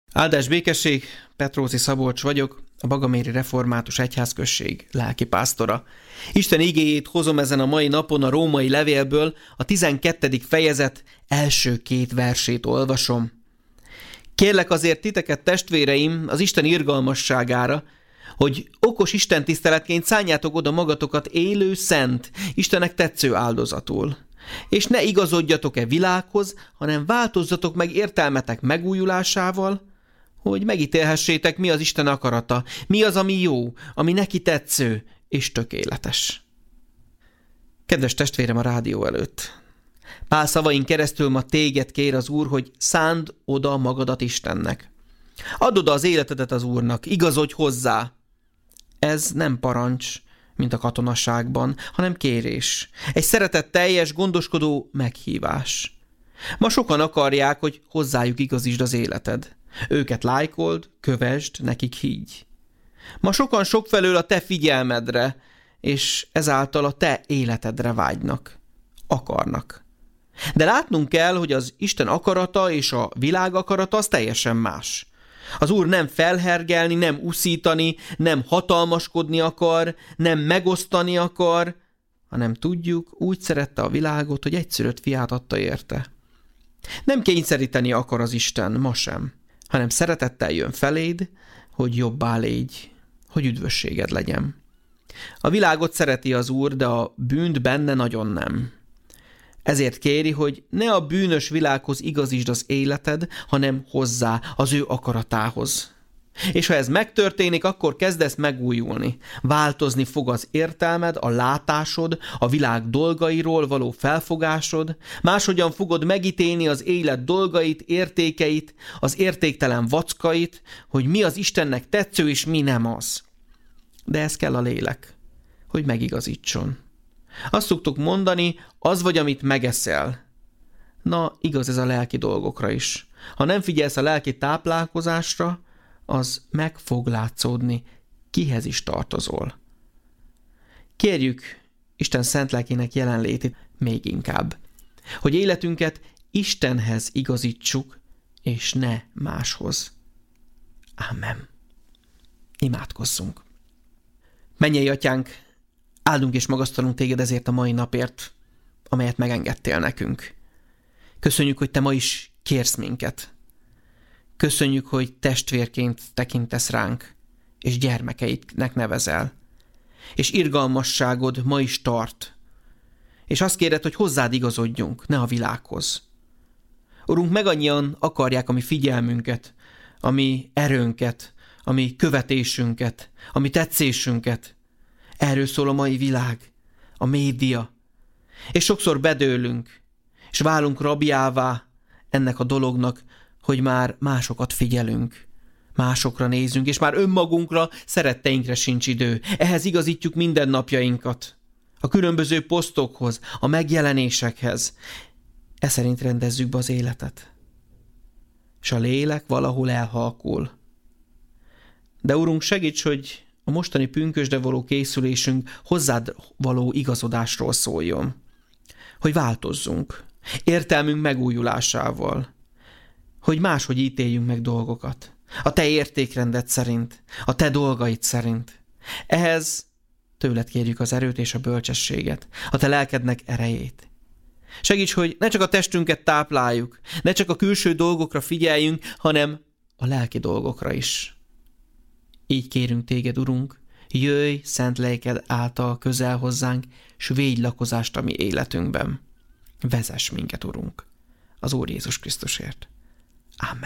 Áldás békesség, Petróci Szabolcs vagyok, a Bagaméri Református Egyházközség lelkipásztora. Isten igéjét hozom ezen a mai napon a római levélből, a 12. fejezet első 2 versét olvasom. Kérlek azért titeket, testvéreim, az Isten irgalmasságára, hogy okos istentiszteletként szánjátok oda magatokat élő, szent, Istennek tetsző áldozatul. És ne igazodjatok-e világhoz, hanem változzatok meg értelmetek megújulásával, hogy megítélhessétek, mi az Isten akarata, mi az, ami jó, ami neki tetsző és tökéletes. Kedves testvérem a rádió előtt, Pál szavain keresztül ma téged kér az Úr, hogy szánd oda magadat Istennek. Add oda az életedet az Úrnak, igazodj hozzá. Ez nem parancs, mint a katonasságban, hanem kérés. Egy szeretetteljes, gondoskodó meghívás. Ma sokan akarják, hogy hozzájuk igazítsd az életed. Őket lájkold, kövesd, nekik higgy. Ma sokan sokfelől a te figyelmedre, és ezáltal a te életedre vágynak. Akarnak. De látnunk kell, hogy az Isten akarata és a világ akarata az teljesen más. Az Úr nem felhergelni, nem uszítani, nem hatalmaskodni akar, nem megosztani akar, hanem tudjuk, úgy szerette a világot, hogy egyszülött fiát adta érte. Nem kényszeríteni akar az Isten, ma sem, hanem szeretettel jön feléd, hogy jobbá légy, hogy üdvösséged legyen. A világot szereti az Úr, de a bűnt benne nagyon nem. Ezért kéri, hogy ne a bűnös világhoz igazítsd az életed, hanem hozzá, az ő akaratához. És ha ez megtörténik, akkor kezdesz megújulni. Változni fog az értelmed, a látásod, a világ dolgairól való felfogásod, máshogyan fogod megítélni az élet dolgait, értékeit, az értéktelen vackait, hogy mi az Istennek tetsző és mi nem az. De ez kell a lélek, hogy megigazítson. Azt szoktuk mondani, az vagy, amit megeszel. Na, igaz ez a lelki dolgokra is. Ha nem figyelsz a lelki táplálkozásra, az meg fog látszódni, kihez is tartozol. Kérjük Isten szent lelkének jelenlétét még inkább, hogy életünket Istenhez igazítsuk, és ne máshoz. Ámen. Imádkozzunk. Mennyei Atyánk, áldunk és magasztalunk téged ezért a mai napért, amelyet megengedtél nekünk. Köszönjük, hogy te ma is kérsz minket. Köszönjük, hogy testvérként tekintesz ránk, és gyermekeidnek nevezel. És irgalmasságod ma is tart. És azt kéred, hogy hozzád igazodjunk, ne a világhoz. Urunk, meg annyian akarják a mi figyelmünket, a mi erőnket, a mi követésünket, a mi tetszésünket. Erről szól a mai világ, a média. És sokszor bedőlünk, és válunk rabjává ennek a dolognak, hogy már másokat figyelünk, másokra nézünk, és már önmagunkra, szeretteinkre sincs idő. Ehhez igazítjuk mindennapjainkat, a különböző posztokhoz, a megjelenésekhez. E szerint rendezzük be az életet. És a lélek valahol elhalkul. De Urunk, segíts, hogy a mostani pünkösdre való készülésünk hozzád való igazodásról szóljon. Hogy változzunk, értelmünk megújulásával, hogy máshogy ítéljünk meg dolgokat, a te értékrendet szerint, a te dolgaid szerint. Ehhez tőled kérjük az erőt és a bölcsességet, a te lelkednek erejét. Segíts, hogy ne csak a testünket tápláljuk, ne csak a külső dolgokra figyeljünk, hanem a lelki dolgokra is. Így kérünk téged, Urunk, jöjj szent lelked által közel hozzánk, s védj lakozást a mi életünkben. Vezess minket, Urunk, az Úr Jézus Krisztusért. Amen.